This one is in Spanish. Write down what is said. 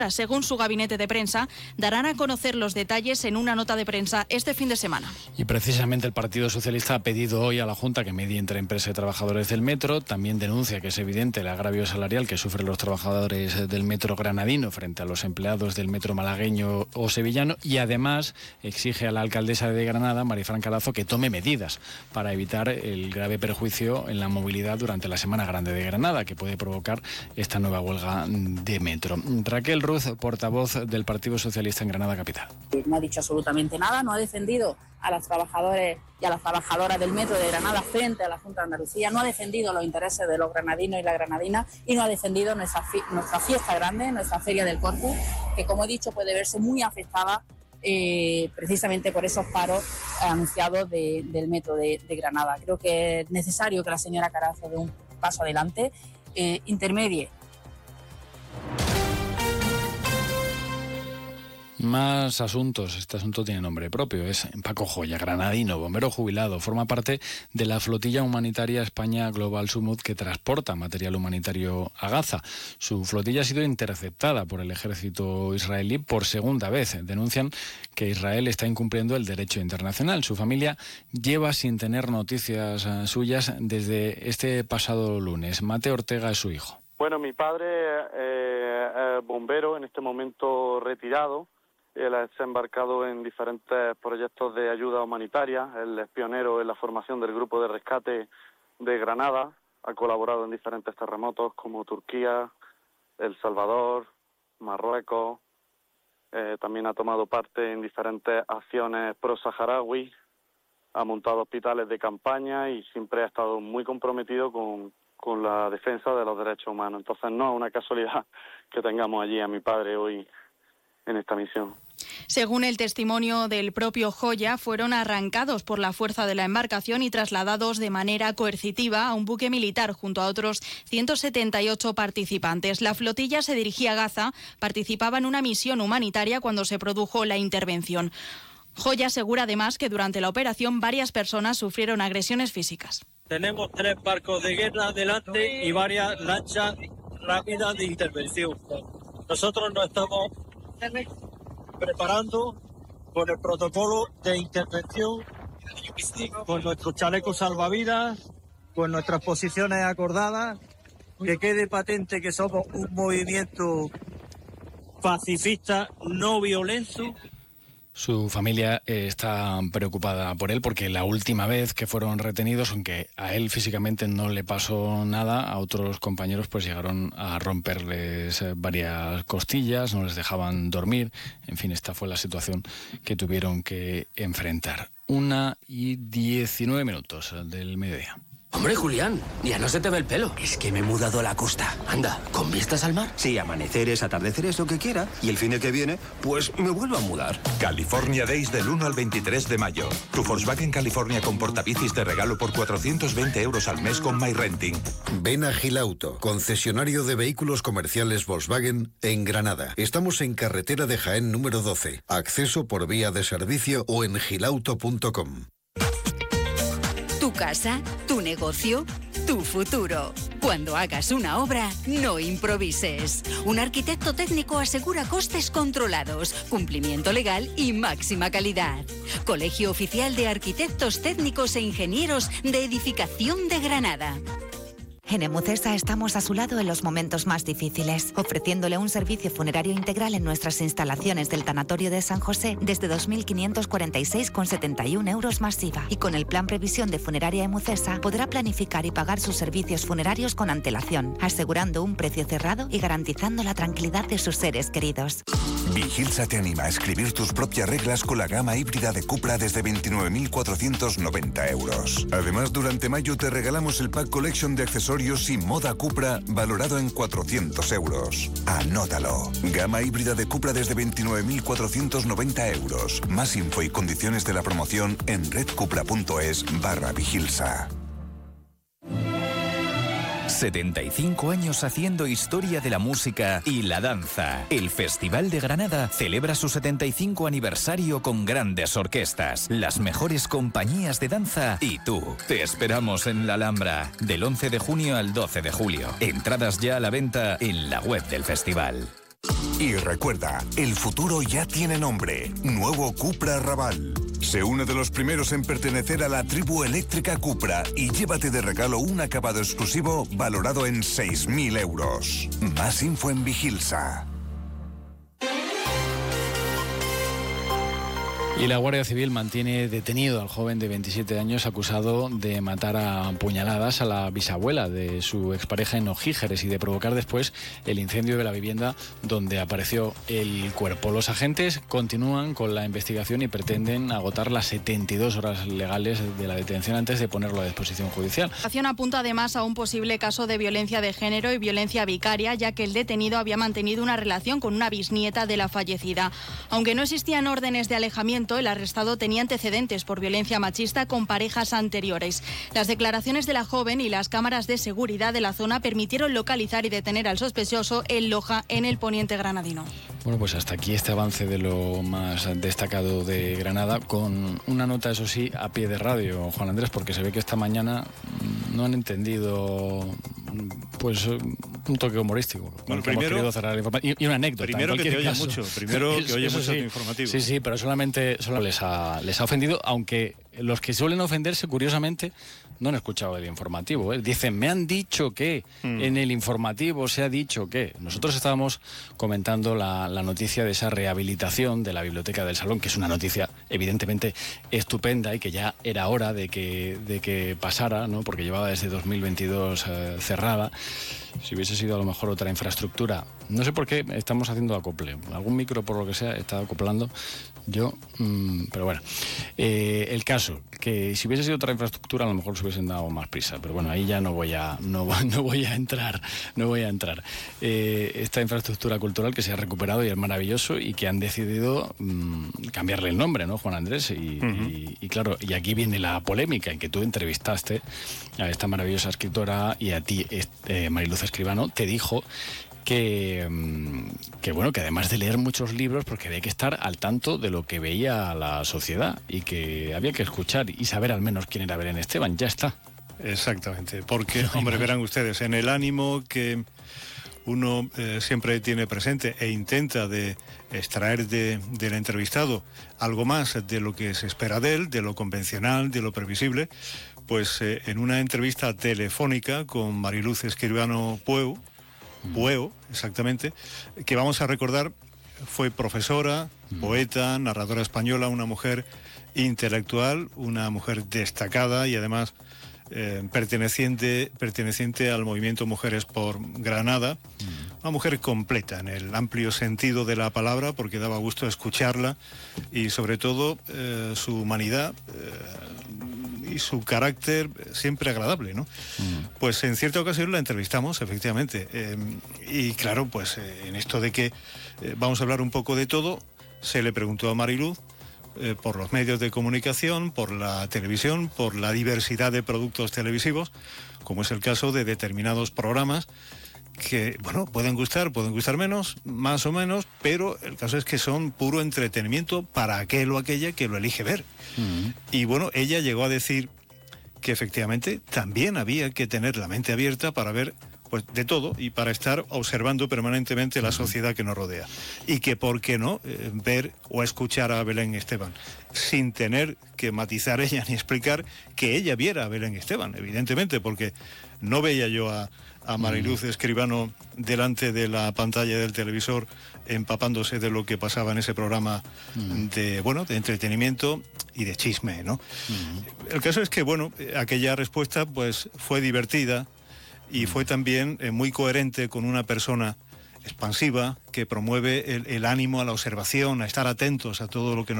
Según su gabinete de prensa, darán a conocer los detalles en una nota de prensa este fin de semana. Y precisamente el Partido Socialista ha pedido hoy a la Junta que medie entre empresa y trabajadores del metro. También denuncia que es evidente el agravio salarial que sufren los trabajadores del metro granadino frente a los empleados del metro malagueño o sevillano. Y además exige a la alcaldesa de Granada, Marifran Carazo, que tome medidas para evitar el grave perjuicio en la movilidad durante la Semana Grande de Granada que puede provocar esta nueva huelga de metro. Raquel Ruz, portavoz del Partido Socialista en Granada Capital. No ha dicho absolutamente nada, no ha defendido a los trabajadores y a las trabajadoras del metro de Granada frente a la Junta de Andalucía, no ha defendido los intereses de los granadinos y las granadinas y no ha defendido nuestra fiesta grande, nuestra Feria del Corpus, que como he dicho puede verse muy afectada precisamente por esos paros anunciados del metro de Granada. Creo que es necesario que la señora Carazo dé un paso adelante, intermedie. Más asuntos. Este asunto tiene nombre propio. Es Paco Joya, granadino, bombero jubilado. Forma parte de la flotilla humanitaria España Global Sumud que transporta material humanitario a Gaza. Su flotilla ha sido interceptada por el ejército israelí por segunda vez. Denuncian que Israel está incumpliendo el derecho internacional. Su familia lleva sin tener noticias suyas desde este pasado lunes. Mateo Ortega es su hijo. Bueno, mi padre es bombero, en este momento retirado. Él se ha embarcado en diferentes proyectos de ayuda humanitaria. Él es pionero en la formación del grupo de rescate de Granada. Ha colaborado en diferentes terremotos como Turquía, El Salvador, Marruecos. También ha tomado parte en diferentes acciones pro-saharaui. Ha montado hospitales de campaña y siempre ha estado muy comprometido con la defensa de los derechos humanos. Entonces no es una casualidad que tengamos allí a mi padre hoy en esta misión. Según el testimonio del propio Joya, fueron arrancados por la fuerza de la embarcación y trasladados de manera coercitiva a un buque militar junto a otros 178 participantes. La flotilla se dirigía a Gaza, participaba en una misión humanitaria cuando se produjo la intervención. Joya asegura además que durante la operación varias personas sufrieron agresiones físicas. Tenemos 3 barcos de guerra delante y varias lanchas rápidas de intervención. Nosotros nos estamos preparando con el protocolo de intervención, con nuestros chalecos salvavidas, con nuestras posiciones acordadas, que quede patente que somos un movimiento pacifista, no violento. Su familia está preocupada por él porque la última vez que fueron retenidos, aunque a él físicamente no le pasó nada, a otros compañeros pues llegaron a romperles varias costillas, no les dejaban dormir. En fin, esta fue la situación que tuvieron que enfrentar. 1:19 del mediodía. Hombre, Julián, ya no se te ve el pelo. Es que me he mudado a la costa. Anda, ¿con vistas al mar? Sí, amaneceres, atardeceres, lo que quiera. Y el fin de que viene, pues me vuelvo a mudar. California Days del 1 al 23 de mayo. Tu Volkswagen California con portabicis de regalo por 420 € al mes con MyRenting. Ven a Gilauto, concesionario de vehículos comerciales Volkswagen en Granada. Estamos en carretera de Jaén número 12. Acceso por vía de servicio o en gilauto.com. Tu casa, tu negocio, tu futuro. Cuando hagas una obra, no improvises. Un arquitecto técnico asegura costes controlados, cumplimiento legal y máxima calidad. Colegio Oficial de Arquitectos Técnicos e Ingenieros de Edificación de Granada. En Emucesa estamos a su lado en los momentos más difíciles, ofreciéndole un servicio funerario integral en nuestras instalaciones del Tanatorio de San José desde 2.546,71 € más IVA. Y con el plan Previsión de Funeraria Emucesa podrá planificar y pagar sus servicios funerarios con antelación, asegurando un precio cerrado y garantizando la tranquilidad de sus seres queridos. Vigilsa te anima a escribir tus propias reglas con la gama híbrida de Cupra desde 29.490 €. Además, durante mayo te regalamos el Pack Collection de accesorios y moda Cupra valorado en 400 €. Anótalo. Gama híbrida de Cupra desde 29.490 €. Más info y condiciones de la promoción en redcupra.es/Vigilsa. 75 años haciendo historia de la música y la danza. El Festival de Granada celebra su 75 aniversario con grandes orquestas, las mejores compañías de danza y tú. Te esperamos en la Alhambra, del 11 de junio al 12 de julio. Entradas ya a la venta en la web del festival. Y recuerda, el futuro ya tiene nombre, nuevo Cupra Raval. Sé uno de los primeros en pertenecer a la tribu eléctrica Cupra y llévate de regalo un acabado exclusivo valorado en 6.000 euros. Más info en Vigilsa. Y la Guardia Civil mantiene detenido al joven de 27 años acusado de matar a puñaladas a la bisabuela de su expareja en Ojígeres y de provocar después el incendio de la vivienda donde apareció el cuerpo. Los agentes continúan con la investigación y pretenden agotar las 72 horas legales de la detención antes de ponerlo a disposición judicial. La acción apunta además a un posible caso de violencia de género y violencia vicaria, ya que el detenido había mantenido una relación con una bisnieta de la fallecida. Aunque no existían órdenes de alejamiento, el arrestado tenía antecedentes por violencia machista con parejas anteriores. Las declaraciones de la joven y las cámaras de seguridad de la zona permitieron localizar y detener al sospechoso en Loja, en el poniente granadino. Bueno, pues hasta aquí este avance de lo más destacado de Granada, con una nota, eso sí, a pie de radio, Juan Andrés, porque se ve que esta mañana no han entendido pues un toque humorístico. Bueno, primero cerrar y una anécdota. Primero que te oye mucho, tu informativo. Sí, pero solamente les ha ofendido, aunque los que suelen ofenderse, curiosamente, no han escuchado el informativo. Dicen, me han dicho que en el informativo se ha dicho que. Nosotros estábamos comentando la noticia de esa rehabilitación de la Biblioteca del Salón, que es una noticia evidentemente estupenda y que ya era hora de que pasara, ¿no? Porque llevaba desde 2022 cerrada. Si hubiese sido a lo mejor otra infraestructura, no sé por qué estamos haciendo acople, algún micro por lo que sea está acoplando yo, pero bueno, el caso, que si hubiese sido otra infraestructura a lo mejor se hubiesen dado más prisa, pero bueno, ahí ya no voy a entrar. Esta infraestructura cultural que se ha recuperado y es maravilloso y que han decidido cambiarle el nombre, ¿no, Juan Andrés? Y claro, y aquí viene la polémica en que tú entrevistaste a esta maravillosa escritora y a ti, Mariluz Escribano, te dijo que bueno, que además de leer muchos libros, porque había que estar al tanto de lo que veía la sociedad y que había que escuchar y saber al menos quién era Belén Esteban. Ya está. Exactamente, porque, hombre, verán ustedes, en el ánimo que uno siempre tiene presente e intenta de extraer del entrevistado algo más de lo que se espera de él, de lo convencional, de lo previsible, pues en una entrevista telefónica con Mariluz Escribano Pueo, exactamente, que vamos a recordar, fue profesora, poeta, narradora española, una mujer intelectual, una mujer destacada y además perteneciente al movimiento Mujeres por Granada, una mujer completa en el amplio sentido de la palabra, porque daba gusto escucharla y sobre todo su humanidad y su carácter siempre agradable, ¿no? Pues en cierta ocasión la entrevistamos, efectivamente, y claro, pues en esto de que vamos a hablar un poco de todo, se le preguntó a Mariluz por los medios de comunicación, por la televisión, por la diversidad de productos televisivos, como es el caso de determinados programas que, bueno, pueden gustar menos, más o menos, pero el caso es que son puro entretenimiento para aquel o aquella que lo elige ver. Y bueno, ella llegó a decir que efectivamente también había que tener la mente abierta para ver pues de todo y para estar observando permanentemente la sociedad que nos rodea. Y que, ¿por qué no?, ver o escuchar a Belén Esteban, sin tener que matizar ella ni explicar que ella viera a Belén Esteban, evidentemente, porque no veía yo a Mariluz Escribano delante de la pantalla del televisor empapándose de lo que pasaba en ese programa de entretenimiento y de chisme, ¿no? El caso es que, bueno, aquella respuesta pues fue divertida y fue también muy coherente con una persona expansiva que promueve el ánimo a la observación, a estar atentos a todo lo que nos